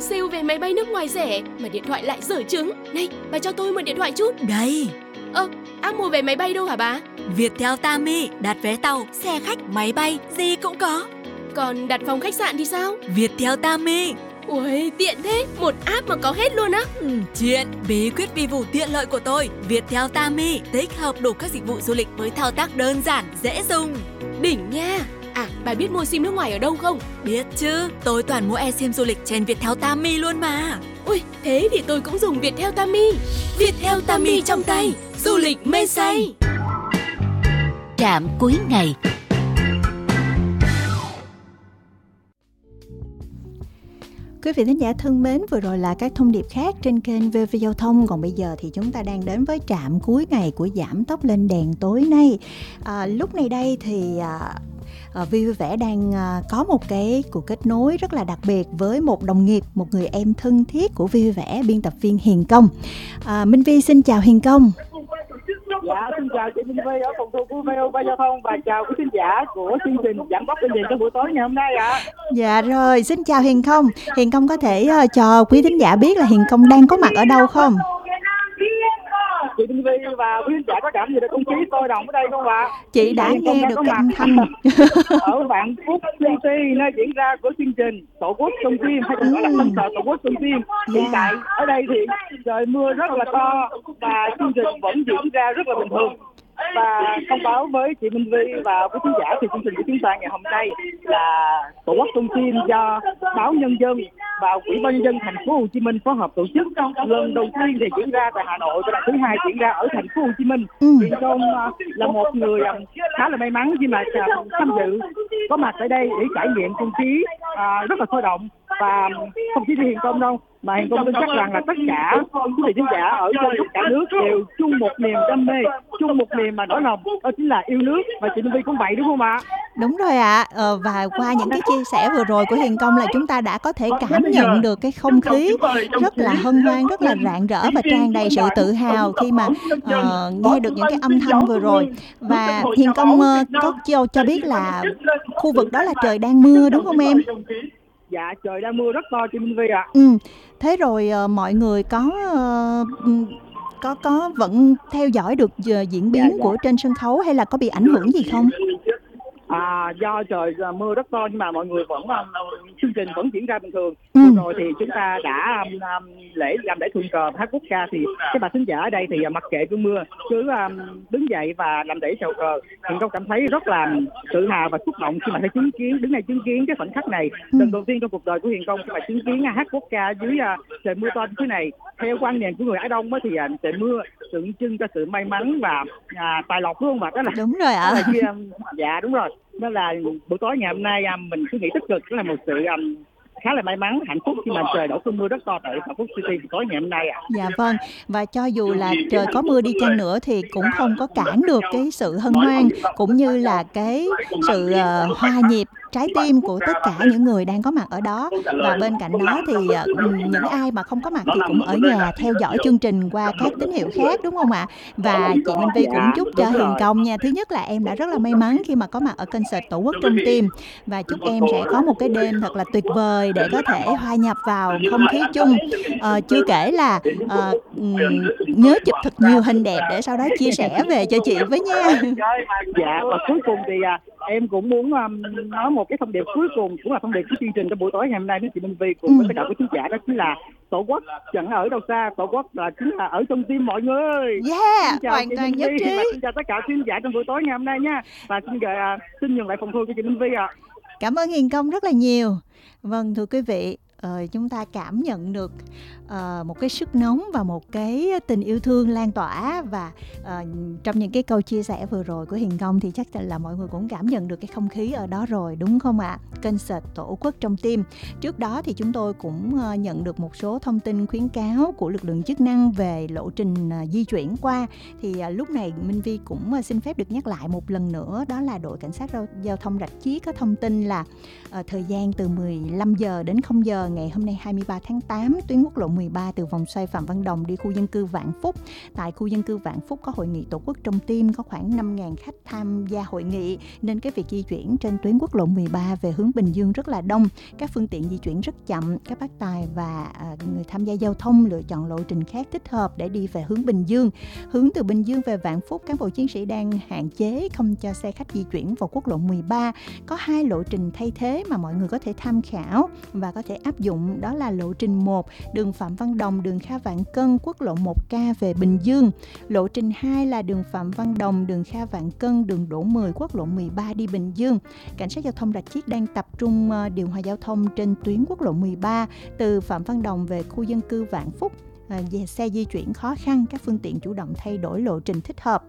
sale vé máy bay nước ngoài rẻ mà điện thoại lại dở trứng. Này, bà cho tôi mượn điện thoại chút. Đây. App mua vé máy bay đâu hả bà? Viettel Tami, đặt vé tàu, xe khách, máy bay, gì cũng có. Còn đặt phòng khách sạn thì sao? Viettel Tami. Ui, tiện thế, một app mà có hết luôn á. Chuyện bí quyết vi vụ tiện lợi của tôi. Viettel Tami tích hợp đủ các dịch vụ du lịch với thao tác đơn giản, dễ dùng. Đỉnh nha. À, bà biết mua sim nước ngoài ở đâu không? Biết chứ, tôi toàn mua eSIM du lịch trên Viettel Tami luôn mà. Ui, thế thì tôi cũng dùng Viettel Tami. Viettel Tami trong tay, du lịch mê say. Trạm cuối ngày. Quý vị thính giả thân mến, vừa rồi là các thông điệp khác trên kênh VV Giao thông. Còn bây giờ thì chúng ta đang đến với trạm cuối ngày của giảm tốc lên đèn tối nay. Lúc này đây thì Vi Vui Vẻ đang có một cái cuộc kết nối rất là đặc biệt với một đồng nghiệp, một người em thân thiết của Vi Vui Vẻ, biên tập viên Hiền Công. Minh Vi xin chào Hiền Công. Dạ, xin chào chị Minh Vi ở phòng thu của VV Giao thông và chào quý khán giả của chương trình giảm tốc lên đèn trong buổi tối ngày hôm nay ạ. Dạ rồi, xin chào Hiền Công. Hiền Công có thể cho quý thính giả biết là Hiền Công đang có mặt ở đâu không? Chị Minh Vi và quý khán giả có cảm gì được không khí sôi động ở đây không ạ? Chị đã nghe được cái âm thanh ở Vạn Phúc City nơi diễn ra của chương trình Tổ quốc trong tim, hay còn gọi là concert Tổ quốc trong tim. Hiện tại ở đây thì trời mưa rất là to và chương trình vẫn diễn ra rất là bình thường. Và thông báo với chị Minh Vi và quý khán giả thì chương trình của chúng ta ngày hôm nay là Tổ quốc trong tim do Báo Nhân dân và Ủy ban nhân dân thành phố Hồ Chí Minh phối hợp tổ chức. Lần đầu tiên thì diễn ra tại Hà Nội và lần thứ hai diễn ra ở thành phố Hồ Chí Minh. Hiền Công là một người khá là may mắn khi mà tham dự có mặt ở đây để trải nghiệm không khí rất là sôi động. Và không chỉ Hiền Công đâu mà Hiền Công tin chắc rằng là tất cả quý vị khán giả ở trên khắp cả nước đều chung một niềm đam mê, chung một niềm mà nỗi lòng, đó chính là yêu nước. Và chị Minh Vi cũng vậy đúng không ạ? Đúng rồi ạ. Và qua những cái chia sẻ vừa rồi của Hiền Công là chúng ta đã có thể cảm nhận được cái không khí rất là hân hoan, rất là rạng rỡ và tràn đầy sự tự hào khi mà nghe được những cái âm thanh vừa rồi. Và Hiền Công có cho biết là khu vực đó là trời đang mưa đúng không em? Dạ, trời đang mưa rất to chị Minh Vi ạ. Thế rồi mọi người có vẫn theo dõi được diễn biến của trên sân khấu hay là có bị ảnh hưởng gì không? Do trời mưa rất to nhưng mà mọi người vẫn chương trình vẫn diễn ra bình thường. Vừa rồi thì chúng ta đã làm lễ thượng cờ hát quốc ca thì các bà khán giả ở đây thì mặc kệ cơn mưa cứ đứng dậy và làm lễ chào cờ. Hiền Công cảm thấy rất là tự hào và xúc động khi mà thấy chứng kiến cái khoảnh khắc này lần đầu tiên trong cuộc đời của Hiền Công, khi mà chứng kiến hát quốc ca dưới trời mưa to như thế này. Theo quan niệm của người Á Đông thì trời mưa tượng trưng cho sự may mắn và tài lộc đúng không ạ? Đó là đúng rồi ạ. Dạ đúng rồi. Đó là buổi tối ngày hôm nay mình cứ nghĩ tích cực, đó là một sự khá là may mắn, hạnh phúc khi mà trời đổ cơn mưa rất to tại Vạn Phúc City buổi tối ngày hôm nay ạ. Dạ vâng, và cho dù là trời có mưa đi chăng nữa thì cũng không có cản được cái sự hân hoan cũng như là cái sự hòa nhịp trái tim của tất cả những người đang có mặt ở đó. Và bên cạnh đó thì những ai mà không có mặt thì cũng ở nhà theo dõi chương trình qua các tín hiệu khác đúng không ạ? Và chị Minh Vi cũng chúc cho Hiền Công nha. Thứ nhất là em đã rất là may mắn khi mà có mặt ở concert Tổ quốc trong tim, và chúc em sẽ có một cái đêm thật là tuyệt vời để có thể hòa nhập vào không khí chung. Chưa kể là nhớ chụp thật nhiều hình đẹp để sau đó chia sẻ về cho chị với nha. Dạ, và cuối cùng thì em cũng muốn nói một cái thông điệp cuối cùng, cũng là thông điệp của chương trình trong buổi tối ngày hôm nay với chị Minh Vi cùng với tất cả quý khán giả, đó chính là Tổ quốc chẳng ở đâu xa, Tổ quốc chính là ở trong tim mọi người. Hoàn toàn nhất trí. Xin chào tất cả quý khán giả trong buổi tối ngày hôm nay nha. Và xin nhường lại phòng thu cho chị Minh Vi ạ. Cảm ơn Hiền Công rất là nhiều. Vâng, thưa quý vị, chúng ta cảm nhận được một cái sức nóng và một cái tình yêu thương lan tỏa. Và trong những cái câu chia sẻ vừa rồi của Hiền Công thì chắc là mọi người cũng cảm nhận được cái không khí ở đó rồi đúng không ạ? Concert Tổ quốc trong tim. Trước đó thì chúng tôi cũng nhận được một số thông tin khuyến cáo của lực lượng chức năng về lộ trình di chuyển qua. Thì lúc này Minh Vi cũng xin phép được nhắc lại một lần nữa, đó là đội cảnh sát giao thông Rạch Chiếc có thông tin là thời gian từ 15 giờ đến 0 giờ ngày hôm nay 23 tháng 8, tuyến quốc lộ 13 từ vòng xoay Phạm Văn Đồng đi khu dân cư Vạn Phúc. Tại khu dân cư Vạn Phúc có hội nghị Tổ quốc trong tim, có khoảng 5.000 khách tham gia hội nghị, nên cái việc di chuyển trên tuyến quốc lộ 13 về hướng Bình Dương rất là đông. Các phương tiện di chuyển rất chậm. Các bác tài và người tham gia giao thông lựa chọn lộ trình khác thích hợp để đi về hướng Bình Dương. Hướng từ Bình Dương về Vạn Phúc, cán bộ chiến sĩ đang hạn chế không cho xe khách di chuyển vào quốc lộ 13. Có 2 lộ trình thay thế mà mọi người có thể tham khảo và có thể áp dụng, đó là lộ trình 1, đường Phạm Văn Đồng, đường Kha Vạn Cân, quốc lộ 1K về Bình Dương. Lộ trình 2 là đường Phạm Văn Đồng, đường Kha Vạn Cân, đường Đỗ Mười, quốc lộ 13 đi Bình Dương. Cảnh sát giao thông Rạch Chiếc đang tập trung điều hòa giao thông trên tuyến quốc lộ 13 từ Phạm Văn Đồng về khu dân cư Vạn Phúc. Xe di chuyển khó khăn, các phương tiện chủ động thay đổi lộ trình thích hợp.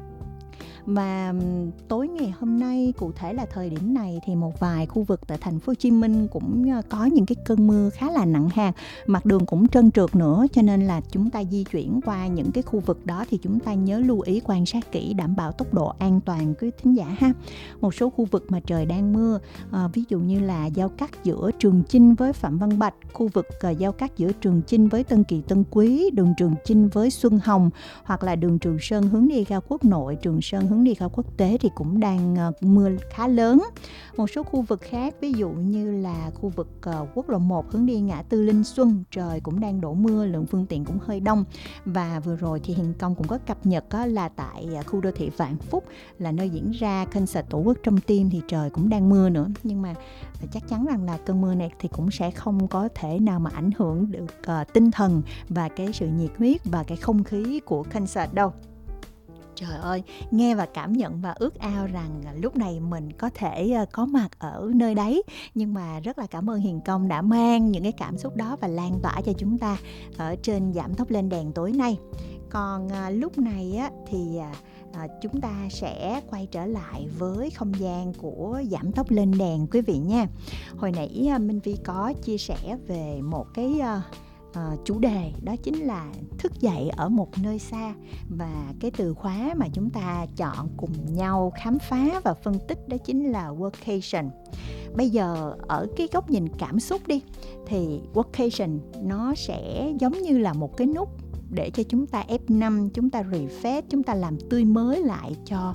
Và tối ngày hôm nay, cụ thể là thời điểm này, thì một vài khu vực tại thành phố Hồ Chí Minh cũng có những cái cơn mưa khá là nặng hạt, mặt đường cũng trơn trượt nữa, cho nên là chúng ta di chuyển qua những cái khu vực đó thì chúng ta nhớ lưu ý quan sát kỹ, đảm bảo tốc độ an toàn quý thính giả ha. Một số khu vực mà trời đang mưa, ví dụ như là giao cắt giữa Trường Chinh với Phạm Văn Bạch, khu vực giao cắt giữa Trường Chinh với Tân Kỳ Tân Quý, đường Trường Chinh với Xuân Hồng, hoặc là đường Trường Sơn hướng đi ga quốc nội, Trường Sơn hướng đi ga quốc tế thì cũng đang mưa khá lớn. Một số khu vực khác, ví dụ như là khu vực quốc lộ 1 hướng đi ngã tư Linh Xuân, trời cũng đang đổ mưa, lượng phương tiện cũng hơi đông. Và vừa rồi thì Hiền Công cũng có cập nhật là tại khu đô thị Vạn Phúc là nơi diễn ra concert Tổ quốc trong tim thì trời cũng đang mưa nữa. Nhưng mà chắc chắn rằng là cơn mưa này thì cũng sẽ không có thể nào mà ảnh hưởng được tinh thần và cái sự nhiệt huyết và cái không khí của concert đâu. Trời ơi, nghe và cảm nhận và ước ao rằng lúc này mình có thể có mặt ở nơi đấy. Nhưng mà rất là cảm ơn Hiền Công đã mang những cái cảm xúc đó và lan tỏa cho chúng ta ở trên Giảm Tốc Lên Đèn tối nay. Còn lúc này á, thì chúng ta sẽ quay trở lại với không gian của Giảm Tốc Lên Đèn quý vị nha. Hồi nãy Minh Vi có chia sẻ về một cái chủ đề, đó chính là thức dậy ở một nơi xa, và cái từ khóa mà chúng ta chọn cùng nhau khám phá và phân tích đó chính là workation. Bây giờ ở cái góc nhìn cảm xúc đi, thì workation nó sẽ giống như là một cái nút để cho chúng ta F5, chúng ta refresh, chúng ta làm tươi mới lại cho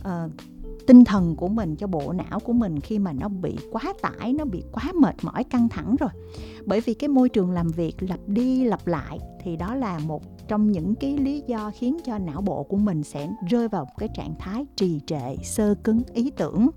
tinh thần của mình, cho bộ não của mình khi mà nó bị quá tải, nó bị quá mệt mỏi, căng thẳng rồi. Bởi vì cái môi trường làm việc lặp đi lặp lại thì đó là một trong những cái lý do khiến cho não bộ của mình sẽ rơi vào một cái trạng thái trì trệ, xơ cứng ý tưởng.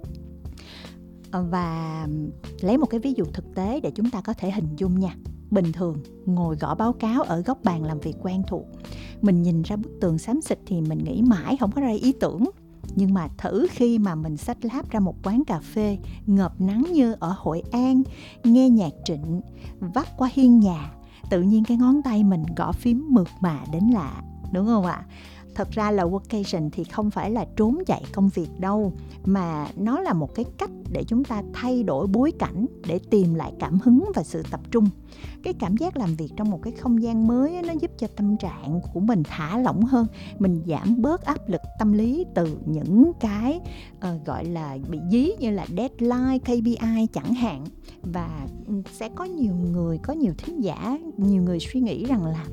Và lấy một cái ví dụ thực tế để chúng ta có thể hình dung nha. Bình thường ngồi gõ báo cáo ở góc bàn làm việc quen thuộc, mình nhìn ra bức tường xám xịt thì mình nghĩ mãi không có ra ý tưởng. Nhưng mà thử khi mà mình xách láp ra một quán cà phê ngợp nắng như ở Hội An, nghe nhạc Trịnh, vắt qua hiên nhà, tự nhiên cái ngón tay mình gõ phím mượt mà đến lạ, đúng không ạ? Thật ra là workation thì không phải là trốn chạy công việc đâu, mà nó là một cái cách để chúng ta thay đổi bối cảnh để tìm lại cảm hứng và sự tập trung. Cái cảm giác làm việc trong một cái không gian mới nó giúp cho tâm trạng của mình thả lỏng hơn, mình giảm bớt áp lực tâm lý từ những cái gọi là bị dí như là deadline, KPI chẳng hạn. Và sẽ có nhiều người, có nhiều thính giả, nhiều người suy nghĩ rằng là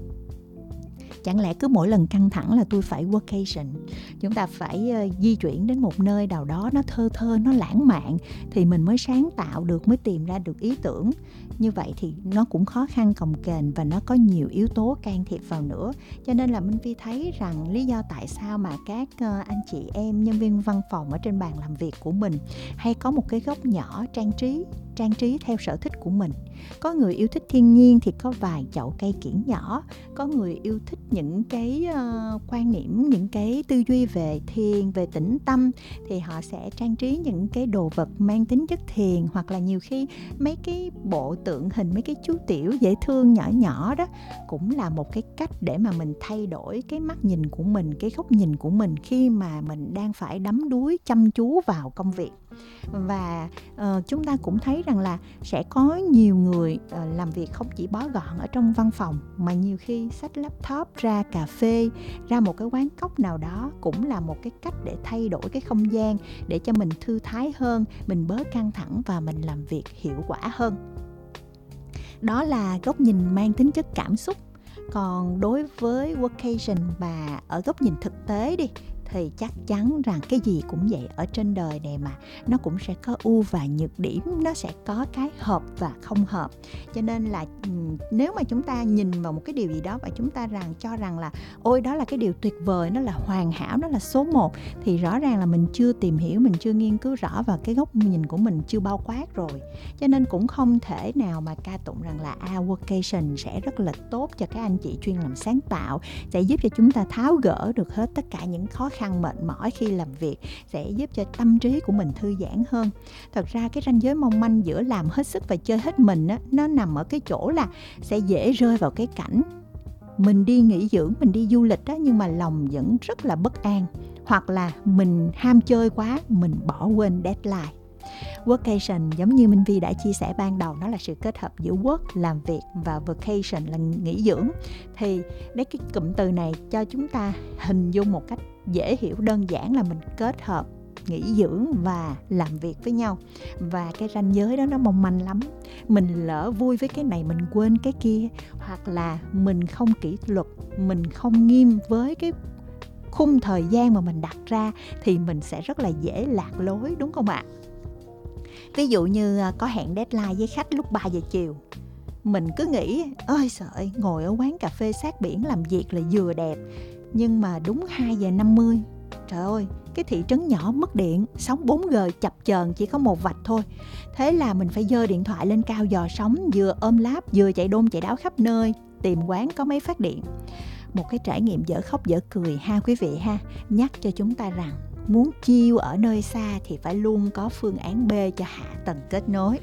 chẳng lẽ cứ mỗi lần căng thẳng là tôi phải workation, chúng ta phải di chuyển đến một nơi nào đó nó thơ thơ, nó lãng mạn thì mình mới sáng tạo được, mới tìm ra được ý tưởng. Như vậy thì nó cũng khó khăn cồng kềnh và nó có nhiều yếu tố can thiệp vào nữa. Cho nên là Minh Vi thấy rằng lý do tại sao mà các anh chị em nhân viên văn phòng ở trên bàn làm việc của mình hay có một cái góc nhỏ trang trí theo sở thích của mình. Có người yêu thích thiên nhiên thì có vài chậu cây kiểng nhỏ, có người yêu thích những cái quan niệm, những cái tư duy về thiền, về tĩnh tâm thì họ sẽ trang trí những cái đồ vật mang tính chất thiền, hoặc là nhiều khi mấy cái bộ tượng hình, mấy cái chú tiểu dễ thương nhỏ nhỏ đó cũng là một cái cách để mà mình thay đổi cái mắt nhìn của mình, cái góc nhìn của mình khi mà mình đang phải đắm đuối chăm chú vào công việc. Và chúng ta cũng thấy rằng là sẽ có nhiều người làm việc không chỉ bó gọn ở trong văn phòng, mà nhiều khi xách laptop ra cà phê, ra một cái quán cóc nào đó cũng là một cái cách để thay đổi cái không gian để cho mình thư thái hơn, mình bớt căng thẳng và mình làm việc hiệu quả hơn. Đó là góc nhìn mang tính chất cảm xúc. Còn đối với workation và ở góc nhìn thực tế đi, thì chắc chắn rằng cái gì cũng vậy ở trên đời này mà, nó cũng sẽ có ưu và nhược điểm, nó sẽ có cái hợp và không hợp. Cho nên là nếu mà chúng ta nhìn vào một cái điều gì đó và chúng ta cho rằng là ôi đó là cái điều tuyệt vời, nó là hoàn hảo, nó là số 1, thì rõ ràng là mình chưa tìm hiểu, mình chưa nghiên cứu rõ và cái góc nhìn của mình chưa bao quát rồi. Cho nên cũng không thể nào mà ca tụng rằng là workation sẽ rất là tốt cho các anh chị chuyên làm sáng tạo, sẽ giúp cho chúng ta tháo gỡ được hết tất cả những khó khăn mệt mỏi khi làm việc, sẽ giúp cho tâm trí của mình thư giãn hơn. Thật ra cái ranh giới mong manh giữa làm hết sức và chơi hết mình á, nó nằm ở cái chỗ là sẽ dễ rơi vào cái cảnh mình đi nghỉ dưỡng, mình đi du lịch á, nhưng mà lòng vẫn rất là bất an, hoặc là mình ham chơi quá, mình bỏ quên deadline. Workation giống như Minh Vi đã chia sẻ ban đầu, nó là sự kết hợp giữa work, làm việc, và vacation là nghỉ dưỡng. Thì đấy, cái cụm từ này cho chúng ta hình dung một cách dễ hiểu đơn giản là mình kết hợp nghỉ dưỡng và làm việc với nhau. Và cái ranh giới đó nó mong manh lắm. Mình lỡ vui với cái này mình quên cái kia, hoặc là mình không kỷ luật, mình không nghiêm với cái khung thời gian mà mình đặt ra, thì mình sẽ rất là dễ lạc lối, đúng không ạ? Ví dụ như có hẹn deadline với khách lúc 3 giờ chiều, mình cứ nghĩ ôi trời, ngồi ở quán cà phê sát biển làm việc là vừa đẹp, nhưng mà đúng 2 giờ 50, trời ơi, cái thị trấn nhỏ mất điện, sóng 4G chập chờn chỉ có một vạch thôi. Thế là mình phải giơ điện thoại lên cao dò sóng, vừa ôm láp vừa chạy đôn chạy đáo khắp nơi tìm quán có máy phát điện. Một cái trải nghiệm dở khóc dở cười ha quý vị ha, nhắc cho chúng ta rằng muốn chill ở nơi xa thì phải luôn có phương án B cho hạ tầng kết nối.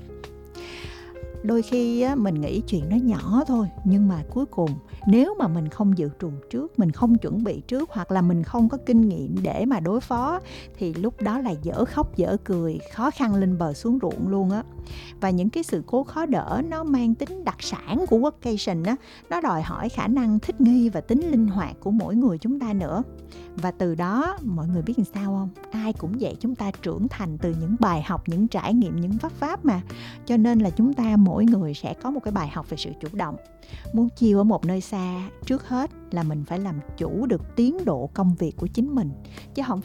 Đôi khi mình nghĩ chuyện nó nhỏ thôi, nhưng mà cuối cùng nếu mà mình không dự trù trước, mình không chuẩn bị trước, hoặc là mình không có kinh nghiệm để mà đối phó, thì lúc đó là dở khóc dở cười, khó khăn lên bờ xuống ruộng luôn á. Và những cái sự cố khó đỡ nó mang tính đặc sản của workation á, nó đòi hỏi khả năng thích nghi và tính linh hoạt của mỗi người chúng ta nữa. Và từ đó mọi người biết làm sao không? Ai cũng vậy, chúng ta trưởng thành từ những bài học, những trải nghiệm, những vấp váp mà. Cho nên là chúng ta mỗi người sẽ có một cái bài học về sự chủ động. Muốn chill ở một nơi xa, trước hết là mình phải làm chủ được tiến độ công việc của chính mình, chứ không